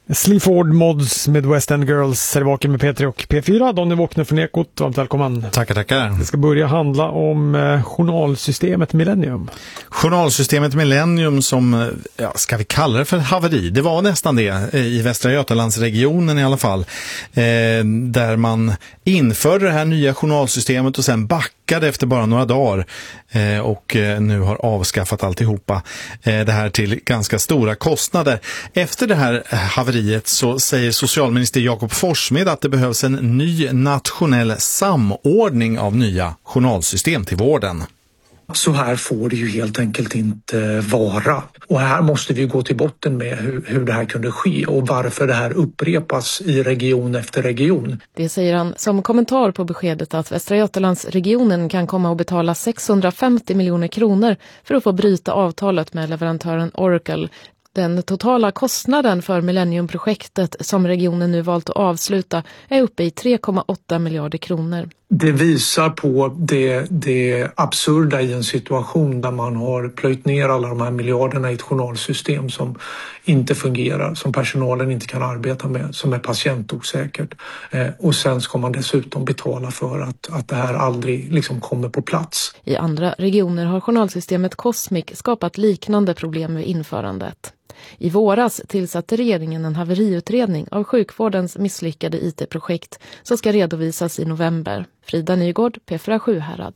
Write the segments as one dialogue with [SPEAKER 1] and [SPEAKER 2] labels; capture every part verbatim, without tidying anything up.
[SPEAKER 1] Sleaford Mods med West End Girls är vaken med P tre och P fyra. De är vakna från Ekot. Varmt välkommen.
[SPEAKER 2] Tackar, tackar.
[SPEAKER 1] Det ska börja handla om eh, journalsystemet Millennium.
[SPEAKER 2] Journalsystemet Millennium som, ja, ska vi kalla det för haveri? Det var nästan det i Västra Götalandsregionen i alla fall. Eh, där man införde det här nya journalsystemet och sen backade efter bara några dagar. Eh, och eh, nu har avskaffat alltihopa. Eh, det här till ganska stora kostnader. Efter det här haveriet så säger socialminister Jakob Forssmed att det behövs en ny nationell samordning av nya journalsystem till vården.
[SPEAKER 3] Så här får det ju helt enkelt inte vara. Och här måste vi gå till botten med hur, hur det här kunde ske och varför det här upprepas i region efter region.
[SPEAKER 4] Det säger han som kommentar på beskedet att Västra Götalandsregionen kan komma att betala sexhundrafemtio miljoner kronor för att få bryta avtalet med leverantören Oracle. Den totala kostnaden för Millennium-projektet som regionen nu valt att avsluta är uppe i tre komma åtta miljarder kronor.
[SPEAKER 3] Det visar på det, det absurda i en situation där man har plöjt ner alla de här miljarderna i ett journalsystem som inte fungerar, som personalen inte kan arbeta med, som är patientosäkert. Eh, och sen ska man dessutom betala för att, att det här aldrig liksom kommer på plats.
[SPEAKER 4] I andra regioner har journalsystemet Cosmic skapat liknande problem med införandet. I våras tillsatte regeringen en haveriutredning av sjukvårdens misslyckade I T-projekt som ska redovisas i november. Frida Nygård, P fyra Sjuhärad.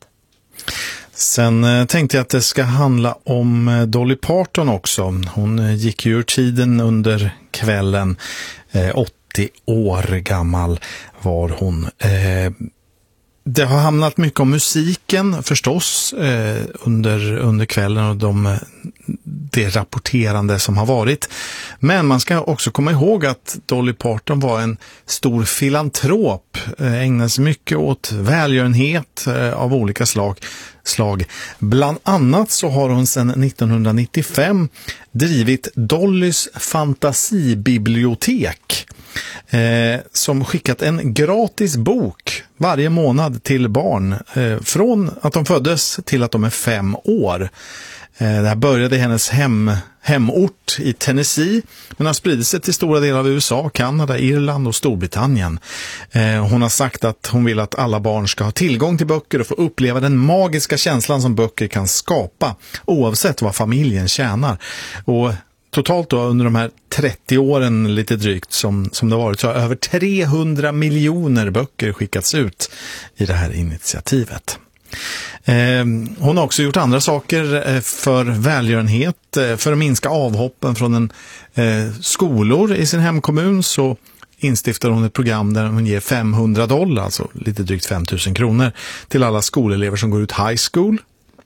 [SPEAKER 2] Sen eh, tänkte jag att det ska handla om eh, Dolly Parton också. Hon eh, gick ju ur tiden under kvällen. Eh, åttio år gammal var hon. Eh, Det har hamnat mycket om musiken förstås eh, under, under kvällen och de, det rapporterande som har varit. Men man ska också komma ihåg att Dolly Parton var en stor filantrop. Eh, ägnas mycket åt välgörenhet eh, av olika slag. slag. Bland annat så har hon sedan nittonhundranittiofem drivit Dollys fantasibibliotek. Eh, som skickat en gratis bok varje månad till barn eh, från att de föddes till att de är fem år. Eh, det här började i hennes hem, hemort i Tennessee men har spridit sig till stora delar av U S A, Kanada, Irland och Storbritannien. Eh, hon har sagt att hon vill att alla barn ska ha tillgång till böcker och få uppleva den magiska känslan som böcker kan skapa oavsett vad familjen tjänar. Och totalt då under de här trettio åren lite drygt som, som det har varit så har över trehundra miljoner böcker skickats ut i det här initiativet. Eh, hon har också gjort andra saker för välgörenhet. För att minska avhoppen från en, eh, skolor i sin hemkommun så instiftar hon ett program där hon ger femhundra dollar, alltså lite drygt fem tusen kronor till alla skolelever som går ut high school.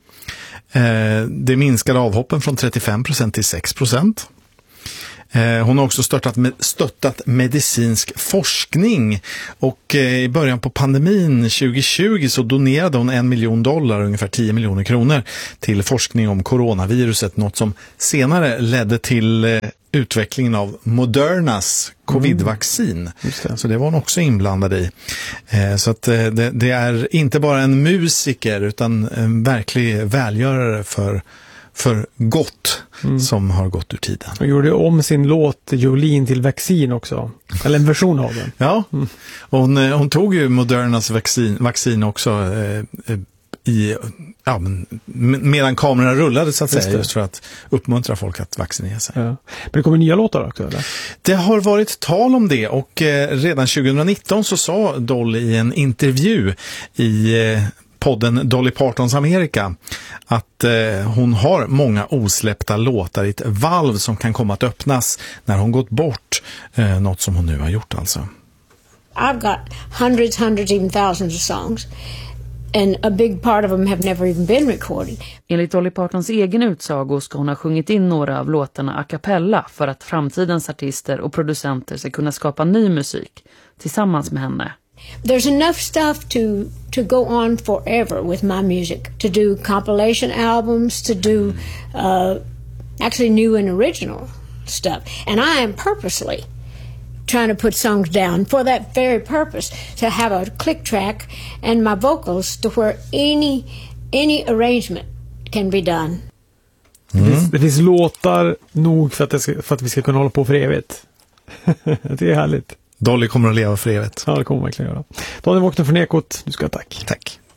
[SPEAKER 2] Det minskade avhoppen från trettiofem procent till sex procent. Hon har också stöttat, stöttat medicinsk forskning och i början på pandemin tjugo tjugo så donerade hon en miljon dollar, ungefär tio miljoner kronor till forskning om coronaviruset, något som senare ledde till utvecklingen av Modernas covid-vaccin. Mm, det. Så det var hon också inblandad i. Eh, så att eh, det, det är inte bara en musiker utan en verklig välgörare för, för gott mm. som har gått ur tiden.
[SPEAKER 1] Hon gjorde om sin låt Jolene till vaccin också. Eller en version av den.
[SPEAKER 2] Ja, mm. hon, hon tog ju Modernas vaccin, vaccin också eh, i, ja, men, medan kamerorna rullade så att säga, just för att uppmuntra folk att vaccinera sig. Ja.
[SPEAKER 1] Men det kommer nya låtar också, eller?
[SPEAKER 2] Det har varit tal om det och eh, redan tjugonitton så sa Dolly i en intervju i eh, podden Dolly Partons Amerika att eh, hon har många osläppta låtar i ett valv som kan komma att öppnas när hon gått bort, eh, något som hon nu har gjort alltså.
[SPEAKER 5] I've got hundreds, hundreds, even thousands of songs. And a big part of them have never even been recorded.
[SPEAKER 6] Enligt Dolly Partons egen utsago ska hon ha sjungit in några av låtarna a cappella för att framtidens artister och producenter ska kunna skapa ny musik tillsammans med henne.
[SPEAKER 5] There's enough stuff to to go on forever with my music. To do compilation albums, to do uh, actually new and original stuff. And I am purposely trying to put songs down for that very purpose, to have a click track and my vocals to where any any arrangement can be done.
[SPEAKER 1] Mm. Det, finns, det finns låtar nog för att, det ska, för att vi ska kunna hålla på för evigt. Det är härligt.
[SPEAKER 2] Dolly kommer att leva för evigt.
[SPEAKER 1] Ja, det kommer verkligen göra. Daniel Wockner från Ekot, du ska ha tack.
[SPEAKER 2] Tack.